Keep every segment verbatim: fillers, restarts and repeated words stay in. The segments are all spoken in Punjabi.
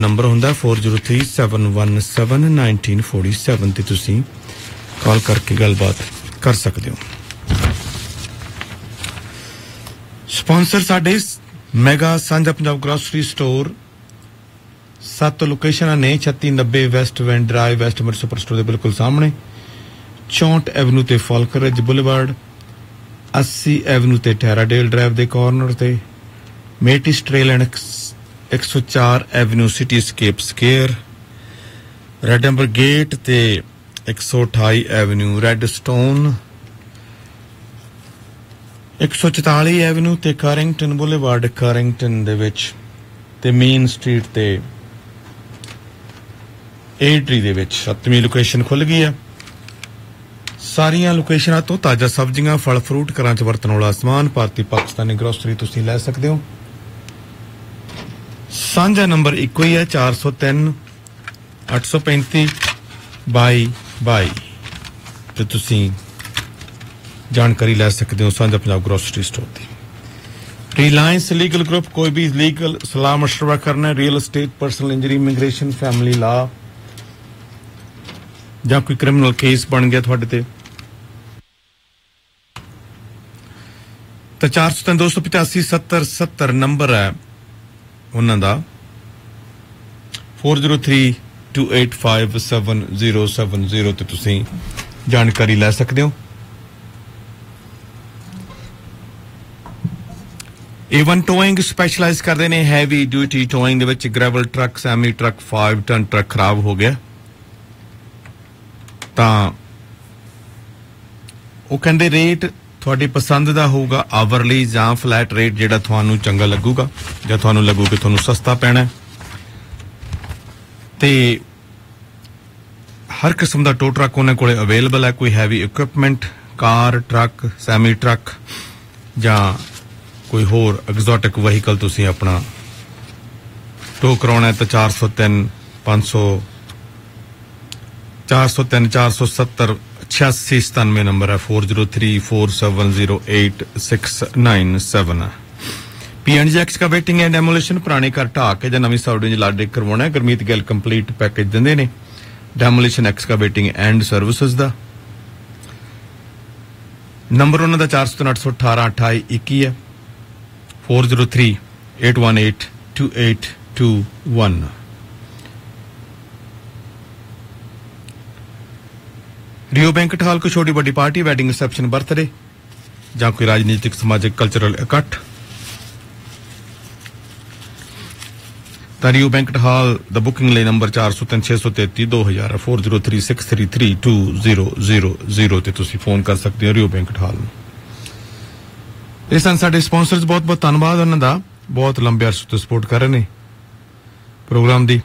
ਨੰਬਰ ਹੁੰਦਾ four zero three seven one seven one nine four seven ਤੇ ਤੁਸੀਂ ਕਾਲ ਕਰਕੇ ਗੱਲਬਾਤ ਕਰ ਸਕਦੇ ਹੋ। ਸਪਾਂਸਰ ਸਾਡੇ ਮੈਗਾ ਸਾਂਝਾ ਪੰਜਾਬ ਗ੍ਰੋਸਰੀ ਸਟੋਰ ਸੱਤ ਲੋਕੇਸ਼ਨਾਂ ਨੇ ਛੱਤੀ ਨੱਬੇ West ਵੈਂਡ drive West mid super store ਦੇ ਬਿਲਕੁਲ ਸਾਹਮਣੇ, ਚੌਂਹਠ ਐਵਨਿਊ ਤੇ ਫਾਲਕਰਜ ਬੁਲੇਵਾਰਡ, अस्सी ਐਵਨਿਊ ਤੇ ਟੈਰਾਡੇਲ ਡਰਾਈਵ ਦੇ ਕਾਰਨਰ ਤੇ, ਮੇਟਿਸ ਟ੍ਰੇਲ ਐਂਡ ਇੱਕ ਸੌ ਚਾਰ avenue city scape square, red amber gate ਤੇ ਇੱਕ ਸੌ ਅਠਾਈ ਐਵਨਿਊ ਰੈਡ ਸਟੋਨ, ਇੱਕ ਸੌ ਚੁਤਾਲੀ ਐਵਨਿਊ ਤੇ ਕਾਰਿੰਗਟਨ ਬੁਲੇਵਾਰਡ ਕਾਰਿੰਗਟਨ ਦੇ ਵਿੱਚ, ਤੇ ਮੇਨ ਸਟਰੀਟ ਤੇ ਏਟਰੀ ਦੇ ਵਿੱਚ ਸੱਤਵੀਂ ਲੋਕੇਸ਼ਨ ਖੁੱਲ ਗਈ ਹੈ। ਸਾਰੀਆਂ ਲੋਕੇਸ਼ਨਾਂ ਤੋਂ ਤਾਜ਼ਾ ਸਬਜ਼ੀਆਂ ਫਲ ਫਰੂਟ ਘਰਾਂ 'ਚ ਵਰਤਣ ਵਾਲਾ ਸਮਾਨ ਭਾਰਤੀ ਪਾਕਿਸਤਾਨੀ ਗਰੋਸਰੀ ਤੁਸੀਂ ਲੈ ਸਕਦੇ ਹੋ। ਸਾਂਝਾ ਨੰਬਰ ਇੱਕੋ ਹੀ ਹੈ ਚਾਰ ਸੌ ਤਿੰਨ ਅੱਠ ਸੌ ਪੈਂਤੀ ਬਾਈ ਬਾਈ ਤੇ ਤੁਸੀਂ ਜਾਣਕਾਰੀ ਲੈ ਸਕਦੇ ਹੋ ਸਾਂਝਾ ਪੰਜਾਬ ਗਰੋਸਰੀ ਸਟੋਰ ਦੀ। ਰਿਲਾਇੰਸ ਲੀਗਲ ਗਰੁੱਪ ਕੋਈ ਵੀ ਲੀਗਲ ਸਲਾਹ ਮਸ਼ਵਰਾ ਕਰਨਾ, real estate, personal injury, immigration, family ਲਾ ਜਾਂ ਕੋਈ ਕ੍ਰਿਮੀਨਲ ਕੇਸ ਬਣ ਗਿਆ ਤੁਹਾਡੇ ਤੇ ਤਾਂ ਚਾਰ ਸੌ ਤਿੰਨ ਦੋ ਸੌ ਪਚਾਸੀ ਸੱਤਰ ਸੱਤਰ ਨੰਬਰ ਹੈ ਉਹਨਾਂ ਦਾ four zero three two eight five seven zero seven zero ਤੇ ਤੁਸੀਂ ਜਾਣਕਾਰੀ ਲੈ ਸਕਦੇ ਹੋ। ਏਵਨ ਟੋਇੰਗ ਸਪੈਸ਼ਲਾਈਜ਼ ਕਰਦੇ ਨੇ ਹੈਵੀ ਡਿਊਟੀ ਟੋਇੰਗ ਦੇ ਵਿੱਚ। Gravel truck, semi truck, five ton truck ਖਰਾਬ ਹੋ ਗਿਆ ਤਾਂ ਉਹ ਕਹਿੰਦੇ ਰੇਟ ਤੁਹਾਡੀ ਪਸੰਦ ਦਾ ਹੋਊਗਾ, ਆਵਰਲੀ ਜਾਂ ਫਲੈਟ ਰੇਟ ਜਿਹੜਾ ਤੁਹਾਨੂੰ ਚੰਗਾ ਲੱਗੂਗਾ ਜਾਂ ਤੁਹਾਨੂੰ ਲੱਗੂ ਕਿ ਤੁਹਾਨੂੰ ਸਸਤਾ ਪੈਣਾ। ਤੇ ਹਰ ਕਿਸਮ ਦਾ ਟੋ ਟਰੱਕ ਉਹਨਾਂ ਕੋਲੇ ਅਵੇਲੇਬਲ ਹੈ। ਕੋਈ ਹੈਵੀ ਇਕਵਿਪਮੈਂਟ, ਕਾਰ, ਟਰੱਕ, ਸੈਮੀ ਟਰੱਕ ਜਾਂ ਕੋਈ ਹੋਰ ਐਗਜ਼ੋਟਿਕ ਵਹੀਕਲ ਤੁਸੀਂ ਆਪਣਾ ਟੋ ਕਰਾਉਣਾ ਤਾਂ ਚਾਰ ਸੌ ਤਿੰਨ ਪੰਜ ਸੌ ਚਾਰ ਸੌ ਤਿੰਨ ਚਾਰ ਸੌ ਸੱਤਰ ਛਿਆਸੀ ਸਤਾਨਵੇਂ ਨੰਬਰ ਹੈ four zero three four seven zero eight six nine seven। P and ਜੀ ਐਕਸਕਾਵੇਟਿੰਗ ਐਂਡ ਡੈਮੋਲੀਸ਼ਨ, ਪੁਰਾਣੇ ਘਰ ਢਾਹ ਕੇ ਜਾਂ ਨਵੀਂ ਸਾਊਡੀ ਲਾਡੇ ਕਰਵਾਉਣਾ। ਗੁਰਮੀਤ ਗਿੱਲ ਕੰਪਲੀਟ ਪੈਕੇਜ ਦਿੰਦੇ ਨੇ demolition, ਐਕਸਕਾਵੇਟਿੰਗ and services the. Number ਉਹਨਾਂ ਦਾ ਚਾਰ ਸੌ ਤਿੰਨ ਅੱਠ ਸੌ ਅਠਾਰਾਂ ਅਠਾਈ ਇੱਕੀ ਹੈ four zero three eight one eight two eight two one। Rio banquet hall ਕੋਈ ਛੋਟੀ ਵੱਡੀ ਪਾਰਟੀ, ਵੈਡਿੰਗ ਰਿਸੈਪਸ਼ਨ, ਬਰਥਡੇ ਜਾਂ ਕੋਈ ਰਾਜਨੀਤਿਕ ਸਮਾਜਿਕ ਕਲਚਰਲ ਇਕੱਠ ਤਾਂ ਰੀਓ ਬੈਂਕਟ ਹਾਲ ਦਾ ਬੁਕਿੰਗ ਲਈ ਨੰਬਰ ਚਾਰ ਸੌ ਤਿੰਨ ਛੇ ਸੌ ਤੇਤੀ ਦੋ ਹਜ਼ਾਰ four zero three six three three two zero zero zero ਤੇ ਤੁਸੀਂ ਫੋਨ ਕਰ ਸਕਦੇ ਹੋ ਰੀਓ ਬੈਂਕਟ ਹਾਲ ਨੂੰ। ਇਹ ਸਨ ਸਾਡੇ ਸਪਾਂਸਰਸ, ਬਹੁਤ ਬਹੁਤ ਧੰਨਵਾਦ ਉਹਨਾਂ ਦਾ, ਬਹੁਤ ਲੰਬੇ ਅਰਸੇ ਤੋਂ ਸਪੋਰਟ ਕਰ ਰਹੇ ਨੇ ਪ੍ਰੋਗਰਾਮ ਦੀ।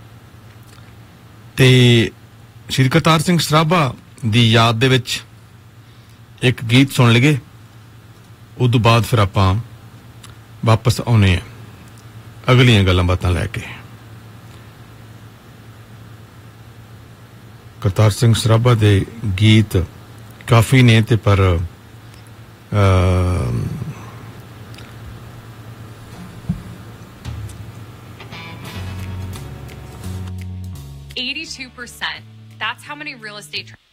ਤੇ ਸ਼੍ਰੀ ਕਰਤਾਰ ਸਿੰਘ ਸਰਾਭਾ ਦੀ ਯਾਦ ਦੇ ਵਿੱਚ ਇੱਕ ਗੀਤ ਸੁਣ ਲਈਏ, ਉਦੋਂ ਬਾਅਦ ਫਿਰ ਆਪਾਂ ਵਾਪਸ ਆਉਣੇ ਆ ਅਗਲੀਆਂ ਗੱਲਾਂ ਬਾਤਾਂ ਲੈ ਕੇ। ਕਰਤਾਰ ਸਿੰਘ ਸਰਾਭਾ ਦੇ ਗੀਤ ਕਾਫੀ ਨੇ ਤੇ ਪਰ eighty-two percent. That's how many real estate